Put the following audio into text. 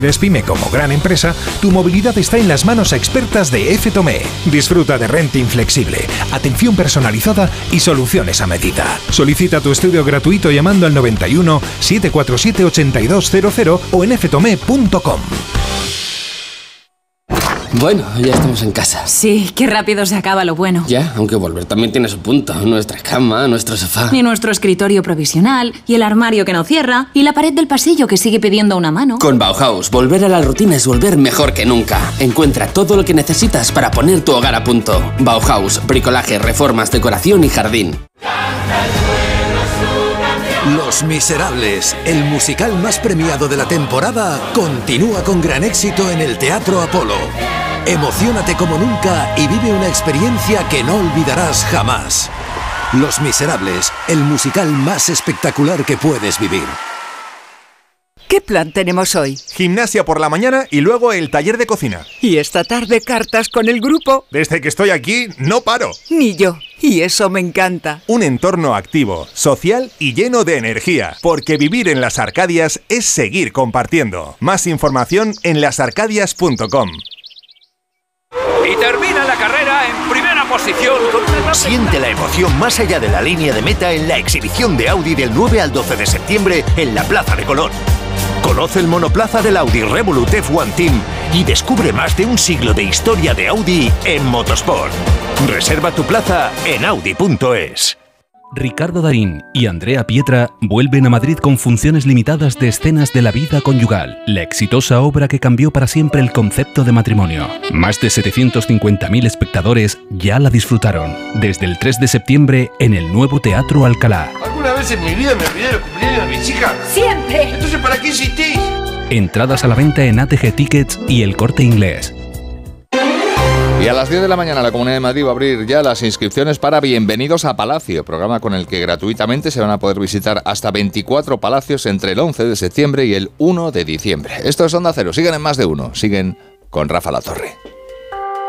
Eres pyme como gran empresa, tu movilidad está en las manos expertas de FTOME. Disfruta de renting flexible, atención personalizada y soluciones a medida. Solicita tu estudio gratuito llamando al 91 747 8200 o en ftome.com. Bueno, ya estamos en casa. Sí, qué rápido se acaba lo bueno. Ya, aunque volver también tiene su punto. Nuestra cama, nuestro sofá. Y nuestro escritorio provisional, y el armario que no cierra, y la pared del pasillo que sigue pidiendo una mano. Con Bauhaus, volver a la rutina es volver mejor que nunca. Encuentra todo lo que necesitas para poner tu hogar a punto. Bauhaus, bricolaje, reformas, decoración y jardín. Los Miserables, el musical más premiado de la temporada, continúa con gran éxito en el Teatro Apolo. Emociónate como nunca y vive una experiencia que no olvidarás jamás. Los Miserables, el musical más espectacular que puedes vivir. ¿Qué plan tenemos hoy? Gimnasia por la mañana y luego el taller de cocina. Y esta tarde cartas con el grupo. Desde que estoy aquí no paro. Ni yo. Y eso me encanta. Un entorno activo, social y lleno de energía. Porque vivir en las Arcadias es seguir compartiendo. Más información en lasarcadias.com. Y termina la carrera en primera posición. Siente la emoción más allá de la línea de meta en la exhibición de Audi del 9 al 12 de septiembre en la Plaza de Colón. Conoce el monoplaza del Audi Revolut F1 Team y descubre más de un siglo de historia de Audi en motosport. Reserva tu plaza en audi.es. Ricardo Darín y Andrea Pietra vuelven a Madrid con funciones limitadas de Escenas de la vida conyugal, la exitosa obra que cambió para siempre el concepto de matrimonio. Más de 750.000 espectadores ya la disfrutaron. Desde el 3 de septiembre en el nuevo Teatro Alcalá. ¿Alguna vez en mi vida me olvidé los cumpleaños de mis hijas? ¡Siempre! Entonces, ¿para qué insistís? Entradas a la venta en ATG Tickets y El Corte Inglés. Y a las 10 de la mañana la Comunidad de Madrid va a abrir ya las inscripciones para Bienvenidos a Palacio, programa con el que gratuitamente se van a poder visitar hasta 24 palacios entre el 11 de septiembre y el 1 de diciembre. Esto es Onda Cero, siguen en Más de Uno, siguen con Rafa Latorre.